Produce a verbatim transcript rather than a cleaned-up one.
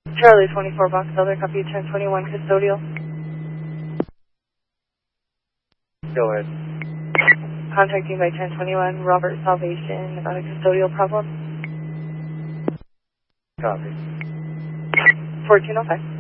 Charlie twenty-four Box Elder, copy ten twenty-one custodial. Go ahead. Contacting by ten twenty-one Robert Salvation about a custodial problem. Copy. fourteen oh five.